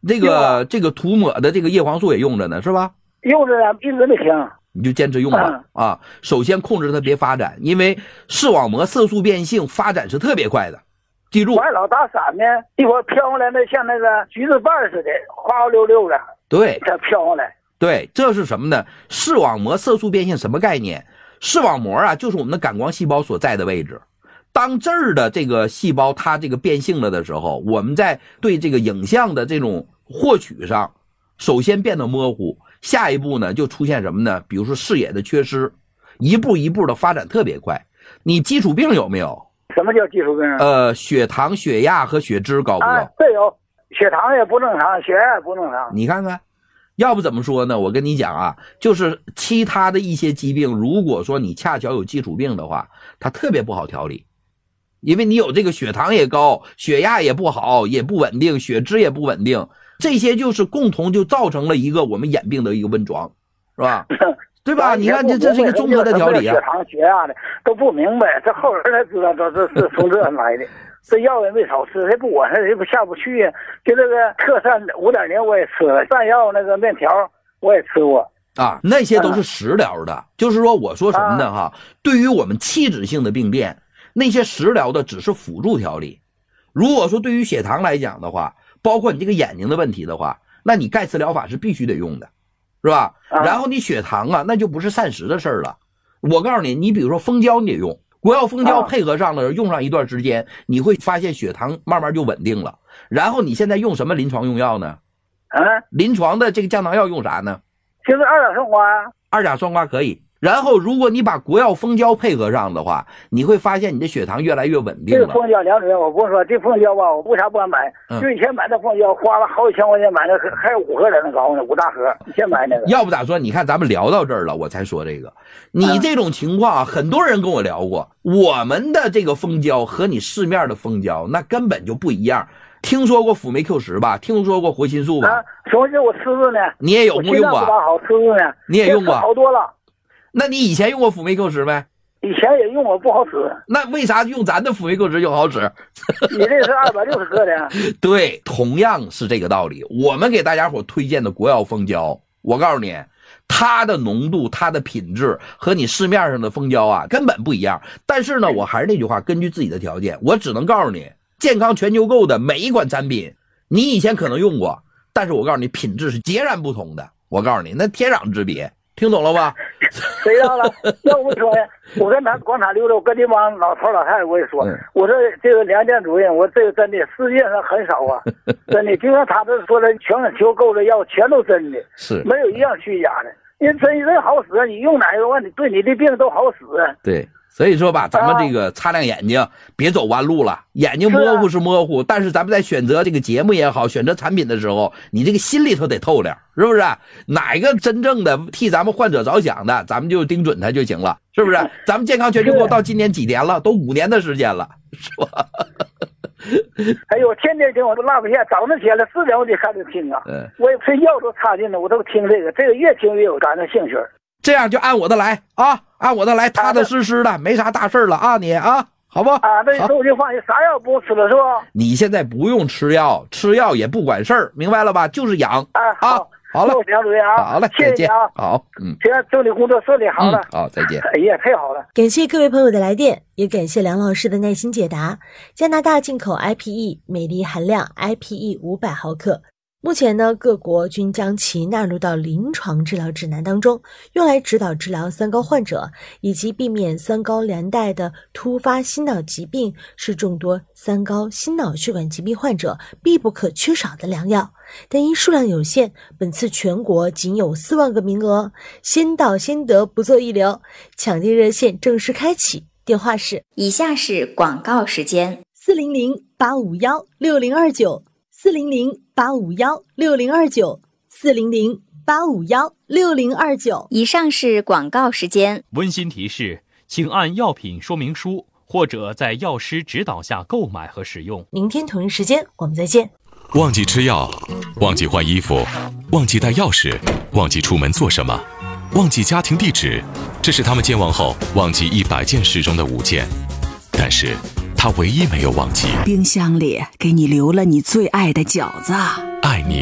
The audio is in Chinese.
这个涂抹的这个叶黄素也用着呢，是吧？ 用着呢，一直没停。 你就坚持用吧啊！首先控制它别发展，因为视网膜色素变性发展是特别快的，记住。 完老打伞呢，一会儿飘上来那像那个橘子瓣似的，花溜溜的。 对， 它飘上来。 对，这是什么呢？视网膜色素变性什么概念？视网膜啊，就是我们的感光细胞所在的位置。当这儿的这个细胞它这个变性了的时候，我们在对这个影像的这种获取上，首先变得模糊。下一步呢，就出现什么呢？比如说视野的缺失，一步一步的发展特别快。你基础病有没有？ 什么叫基础病？ 血糖、血压和血脂高不高？ 对，有。血糖也不正常，血压也不正常。 你看看，要不怎么说呢？我跟你讲啊，就是其他的一些疾病，如果说你恰巧有基础病的话，它特别不好调理，因为你有这个血糖也高，血压也不好，也不稳定，血脂也不稳定。这些就是共同就造成了一个我们眼病的一个温床，是吧？对吧？你看这是一个综合的调理啊。 血糖、血压的都不明白，这后人才知道这是从这来的。这药也没少吃，谁不管他谁不下不去呀？就这个特膳5.0我也吃了，蘸药那个面条我也吃过啊，那些都是食疗的。就是说，我说什么呢？哈，对于我们器质性的病变，那些食疗的只是辅助调理。如果说对于血糖来讲的话，包括你这个眼睛的问题的话，那你钙磁疗法是必须得用的，是吧？然后你血糖啊，那就不是膳食的事儿了。我告诉你，你比如说蜂胶你得用，国药蜂胶配合上了，用上一段时间，你会发现血糖慢慢就稳定了。然后你现在用什么临床用药呢？临床的这个降糖药用啥呢？ 就是二甲双胍啊。 二甲双胍可以。然后如果你把国药蜂胶配合上的话，你会发现你的血糖越来越稳定了。 这个蜂胶梁主任，我不说这蜂胶吧，我为啥不敢买？就以前买那蜂胶花了好几千块钱买的，还有5盒在那高呢，5大盒，以前买那个。 要不咋说，你看咱们聊到这儿了，我才说这个。你这种情况很多人跟我聊过，我们的这个蜂胶和你市面的蜂胶那根本就不一样。听说过辅酶 Q10吧？听说过活心素吧？ 活心素我吃着呢。 你也有用过？ 好吃着呢。 你也用过？ 好多了。 那你以前用过辅酶 Q10没？ 以前也用过，不好使。 那为啥用咱的辅酶 Q10 就好使？ 你这是260克的。 对，同样是这个道理。我们给大家伙推荐的国药蜂胶，我告诉你，它的浓度、它的品质和你市面上的蜂胶啊根本不一样。但是呢，我还是那句话，根据自己的条件，我只能告诉你，健康全球购的每一款产品，你以前可能用过，但是我告诉你，品质是截然不同的。我告诉你，那天壤之别。听懂了吧？ 谁知道了？要不说呀，我跟咱广场溜达，我跟这帮老头老太太我也说，我说这个梁建主任，我这个真的世界上很少啊，真的，就像他这说的，全球购的药全都真的， 是没有一样虚假的，因为真好使，你用哪个问题对你的病都好使。 对。所以说吧，咱们这个擦亮眼睛，别走弯路了。眼睛模糊是模糊，但是咱们在选择这个节目也好，选择产品的时候，你这个心里头得透亮，是不是？哪一个真正的替咱们患者着想的，咱们就盯准它就行了，是不是？咱们健康全球购到今年几年了？都5年的时间了，是吧？ 哎呦，天天听我都落不下，早上起来4点我就开始听啊。我也睡觉都插进了，我都听这个越听越有感的兴趣。 这样就按我的来啊，按我的来，踏踏实实的，没啥大事了啊，你啊，好不？ 那你说我就放心，啥药不吃了是吧？ 你现在不用吃药，吃药也不管事儿，明白了吧？就是养啊。好了， 梁主任啊， 好了， 谢谢你啊。 好， 行，祝你工作顺利，好了， 好，再见。 哎呀，太好了！ 感谢各位朋友的来电，也感谢梁老师的耐心解答。加拿大进口 IPE 镁离含量 IPE 500毫克。目前呢，各国均将其纳入到临床治疗指南当中，用来指导治疗三高患者，以及避免三高连带的突发心脑疾病，是众多三高心脑血管疾病患者必不可缺少的良药。但因数量有限，本次全国仅有4万个名额，先到先得，不做预留。抢订热线正式开启，电话是： 以下是广告时间 ，400-851-6029，400-851-6029，400-851-6029。 以上是广告时间。 温馨提示，请按药品说明书或者在药师指导下购买和使用。 明天同一时间我们再见。 忘记吃药，忘记换衣服，忘记带钥匙，忘记出门做什么，忘记家庭地址，这是他们健忘后忘记100件事中的5件，但是他唯一没有忘记， 冰箱里给你留了你最爱的饺子。 爱你